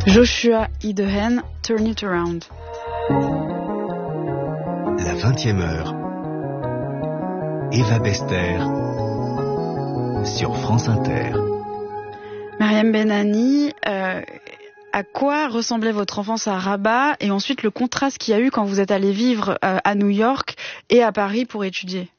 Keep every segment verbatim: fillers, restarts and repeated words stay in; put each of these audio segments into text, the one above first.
Joshua Idehen, Turn It Around. La vingtième heure. Eva Bester sur France Inter. Maryam Benani, euh, à quoi ressemblait votre enfance à Rabat et ensuite le contraste qu'il y a eu quand vous êtes allé vivre euh, à New York et à Paris pour étudier?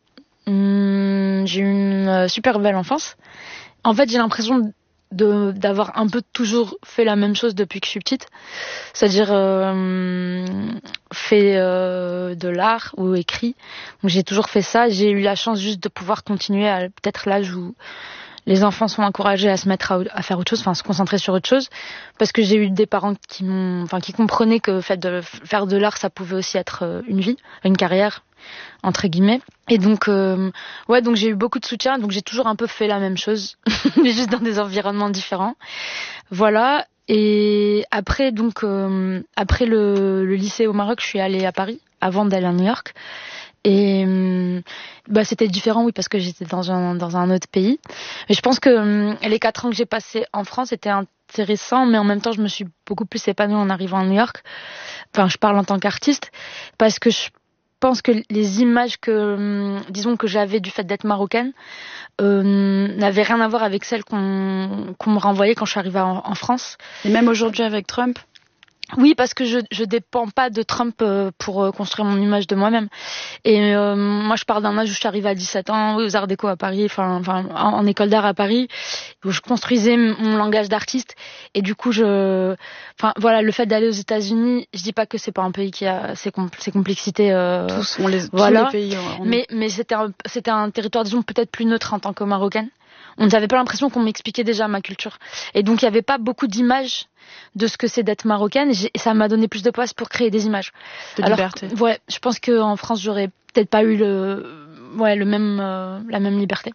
Mmh, j'ai eu une euh, super belle enfance. En fait, j'ai l'impression de d'avoir un peu toujours fait la même chose depuis que je suis petite, c'est-à-dire euh, fait euh, de l'art ou écrit. Donc j'ai toujours fait ça. J'ai eu la chance juste de pouvoir continuer à peut-être l'âge où les enfants sont encouragés à se mettre à, à faire autre chose, enfin se concentrer sur autre chose, parce que j'ai eu des parents qui m'ont, enfin qui comprenaient que fait de faire de l'art, ça pouvait aussi être une vie, une carrière entre guillemets. Et donc euh, ouais, donc j'ai eu beaucoup de soutien, donc j'ai toujours un peu fait la même chose, mais juste dans des environnements différents. Voilà. Et après donc euh, après le, le lycée au Maroc, je suis allée à Paris avant d'aller à New York. Et bah c'était différent, oui, parce que j'étais dans un dans un autre pays. Mais je pense que euh, les quatre ans que j'ai passés en France étaient intéressants, mais en même temps je me suis beaucoup plus épanouie en arrivant à New York. Enfin, je parle en tant qu'artiste, parce que je pense que les images que euh, disons que j'avais du fait d'être marocaine euh, n'avaient rien à voir avec celles qu'on qu'on me renvoyait quand je suis arrivée en, en France. Et même aujourd'hui avec Trump. Oui, parce que je je dépends pas de Trump euh, pour euh, construire mon image de moi-même. Et euh, moi, je pars d'un âge où je suis arrivée à dix-sept ans, oui, aux Arts Déco à Paris, enfin, enfin, en, en école d'art à Paris, où je construisais m- mon langage d'artiste. Et du coup, je, enfin, voilà, le fait d'aller aux États-Unis, je dis pas que c'est pas un pays qui a ses, compl- ses complexités. Euh, tous, on les, voilà. tous les pays. On... Mais mais c'était un, c'était un territoire, disons, peut-être plus neutre en tant que Marocaine. On n'avait pas l'impression qu'on m'expliquait déjà ma culture. Et donc, il n'y avait pas beaucoup d'images de ce que c'est d'être marocaine. Et ça m'a donné plus de place pour créer des images. De Alors, liberté. Ouais, je pense qu'en France, j'aurais peut-être pas eu le, ouais, le même, euh, la même liberté.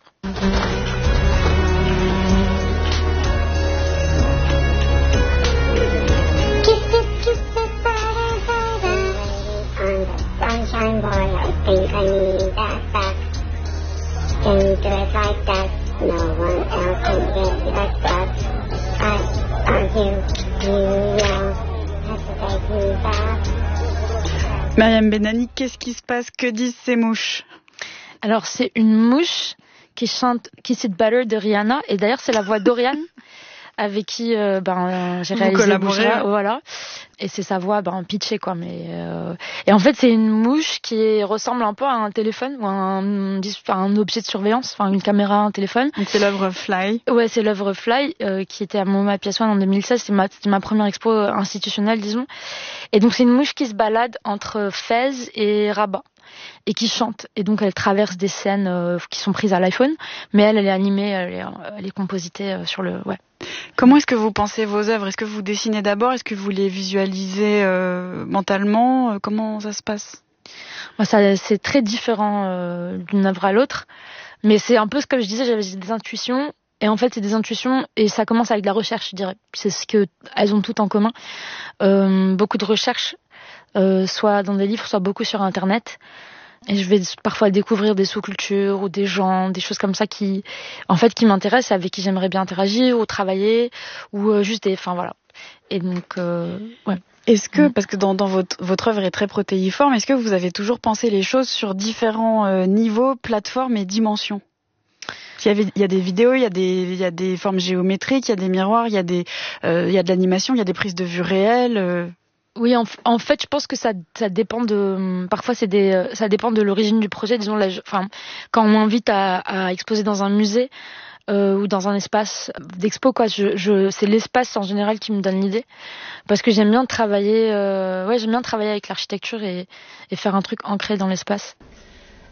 No one else can get like that. I argue, you yell, hesitate me back. Maryam Benani, qu'est-ce qui se passe? Que disent ces mouches? Alors, c'est une mouche qui chante Kiss It Better de Rihanna. Et d'ailleurs, c'est la voix d'Oriane avec qui euh, ben, j'ai Vous réalisé collaborez. Bouchra, voilà. Et c'est sa voix ben, pitchée, quoi. Mais, euh... Et en fait, c'est une mouche qui ressemble un peu à un téléphone ou à un, un objet de surveillance, enfin une caméra, un téléphone. Donc c'est l'œuvre Fly. Ouais, c'est l'œuvre Fly euh, qui était à MoMA Piace One en deux mille seize. C'était ma, c'était ma première expo institutionnelle, disons. Et donc, c'est une mouche qui se balade entre Fès et Rabat et qui chante. Et donc, elle traverse des scènes euh, qui sont prises à l'iPhone, mais elle, elle est animée, elle est, elle est compositée euh, sur le... Ouais. Comment est-ce que vous pensez vos œuvres? Est-ce que vous dessinez d'abord? Est-ce que vous les visualisez euh, mentalement? Comment ça se passe? Moi, ça, c'est très différent euh, d'une œuvre à l'autre, mais c'est un peu ce que je disais, j'avais des intuitions, et en fait, c'est des intuitions, et ça commence avec de la recherche, je dirais. C'est ce qu'elles ont toutes en commun. Euh, beaucoup de recherche, euh, soit dans des livres, soit beaucoup sur Internet. Et je vais parfois découvrir des sous-cultures ou des gens, des choses comme ça qui, en fait, qui m'intéressent, avec qui j'aimerais bien interagir ou travailler, ou euh, juste des, enfin voilà. Et donc, euh, ouais. Est-ce que, parce que dans, dans votre, votre œuvre est très protéiforme, est-ce que vous avez toujours pensé les choses sur différents euh, niveaux, plateformes et dimensions? Il y, avait, il y a des vidéos, il y a des, il y a des formes géométriques, il y a des miroirs, il y a des, euh, il y a de l'animation, il y a des prises de vue réelles. Euh... Oui, en, en fait, je pense que ça, ça dépend de. Parfois, c'est des, ça dépend de l'origine du projet. Disons, là, je, enfin, quand on m'invite à, à exposer dans un musée euh, ou dans un espace d'expo, quoi, je, je, c'est l'espace en général qui me donne l'idée, parce que j'aime bien travailler. Euh, ouais, j'aime bien travailler avec l'architecture et, et faire un truc ancré dans l'espace.